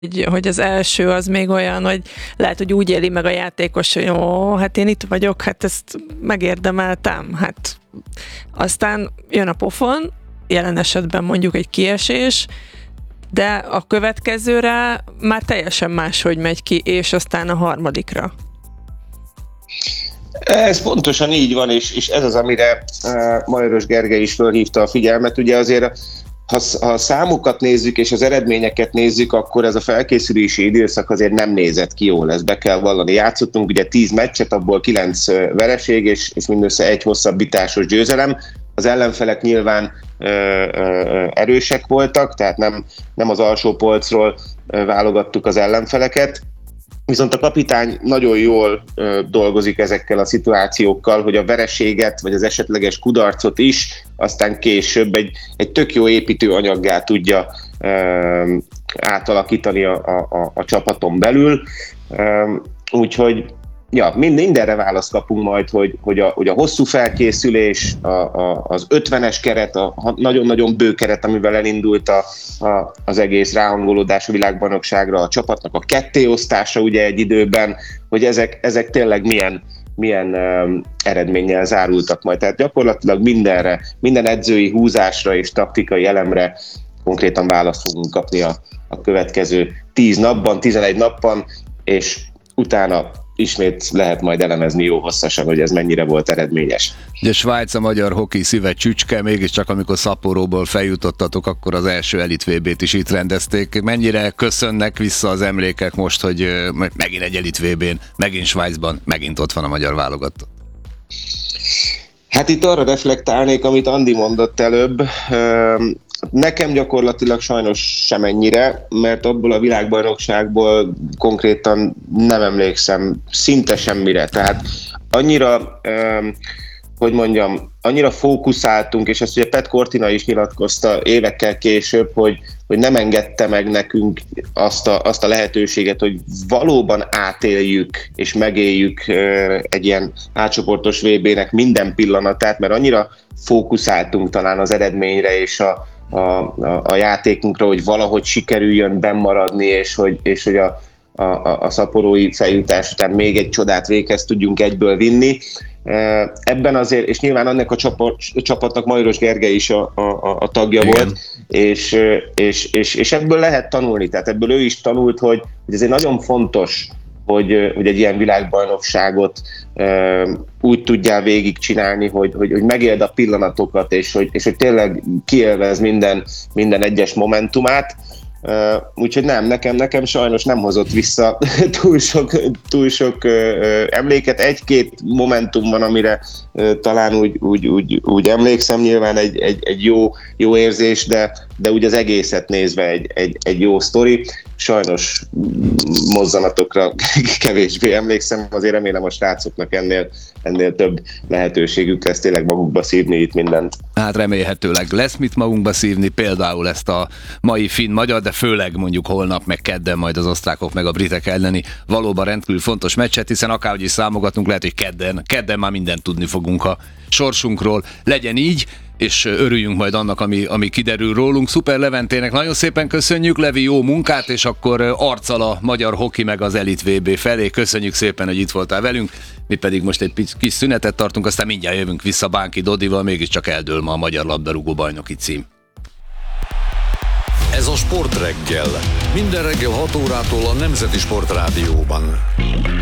hogy az első az még olyan, hogy lehet, hogy úgy éli meg a játékos, hogy jó, hát én itt vagyok, hát ezt megérdemeltem, hát aztán jön a pofon, jelen esetben mondjuk egy kiesés, de a következőre már teljesen máshogy megy ki, és aztán a harmadikra. Ez pontosan így van, és ez az, amire Majoros Gergely is fölhívta a figyelmet. Ugye azért, ha a számokat nézzük, és az eredményeket nézzük, akkor ez a felkészülési időszak azért nem nézett ki jól, ezt be kell vallani. Játszottunk ugye 10 meccset, abból 9 vereség, és mindössze egy hosszabbításos győzelem. Az ellenfelek nyilván erősek voltak, tehát nem az alsó polcról válogattuk az ellenfeleket. Viszont a kapitány nagyon jól dolgozik ezekkel a szituációkkal, hogy a vereséget, vagy az esetleges kudarcot is aztán később egy tök jó építőanyaggá tudja átalakítani a csapaton belül. Úgyhogy mindenre választ kapunk majd, hogy a hosszú felkészülés, az 50-es keret, a nagyon-nagyon bő keret, amivel elindult az egész ráhangolódás a világbajnokságra, a csapatnak a kettéosztása ugye egy időben, hogy ezek tényleg milyen eredménnyel zárultak majd. Tehát gyakorlatilag mindenre, minden edzői húzásra és taktikai elemre konkrétan választ fogunk kapni a következő 10 napban, 11 napban, és utána ismét lehet majd elemezni jó hosszasan, hogy ez mennyire volt eredményes. Ugye Svájc a magyar hoki szíve csücske, mégiscsak amikor Szaporóból feljutottatok, akkor az első Elit VB-t is itt rendezték. Mennyire köszönnek vissza az emlékek most, hogy megint egy Elit VB-n, megint Svájcban, megint ott van a magyar válogatott? Hát itt arra reflektálnék, amit Andi mondott előbb. Nekem gyakorlatilag sajnos semennyire, mert abból a világbajnokságból konkrétan nem emlékszem szinte semmire. Tehát annyira, annyira fókuszáltunk, és ezt ugye Pet Cortina is nyilatkozta évekkel később, hogy nem engedte meg nekünk azt a lehetőséget, hogy valóban átéljük és megéljük egy ilyen átcsoportos VB-nek minden pillanatát, mert annyira fókuszáltunk talán az eredményre és a játékunkra, hogy valahogy sikerüljön bennmaradni, és hogy a szaporói feljutás után még egy csodát véghez tudjunk egyből vinni. Ebben azért, és nyilván annak a csapatnak Majoros Gergely is a tagja igen. Volt, és ebből lehet tanulni, tehát ebből ő is tanult, hogy ez egy nagyon fontos, hogy egy ilyen világbajnokságot úgy tudjál végigcsinálni, hogy megéld a pillanatokat, és hogy tényleg kiélvez minden egyes momentumát. Úgyhogy nekem sajnos nem hozott vissza túl sok emléket. Egy-két momentum van, amire talán úgy emlékszem, nyilván egy jó érzés, de úgy az egészet nézve egy jó sztori. Sajnos mozzanatokra kevésbé emlékszem, azért remélem a srácoknak ennél több lehetőségük lesz tényleg magukba szívni itt mindent. Hát remélhetőleg lesz mit magunkba szívni, például ezt a mai finn-magyar, de főleg mondjuk holnap, meg kedden majd az osztrákok, meg a britek elleni valóban rendkívül fontos meccset, hiszen akárhogy is számogatunk, lehet, hogy kedden már mindent tudni fogunk a sorsunkról. Legyen így, és örüljünk majd annak, ami kiderül rólunk. Szuper Leventének nagyon szépen köszönjük, Levi, jó munkát, és akkor arccal a magyar hoki meg az Elit VB felé. Köszönjük szépen, hogy itt voltál velünk. Mi pedig most egy kis szünetet tartunk, aztán mindjárt jövünk vissza Bánki Dodival, mégiscsak eldől ma a magyar labdarúgó bajnoki cím. Ez a Sportreggel. Minden reggel 6 órától a Nemzeti Sportrádióban.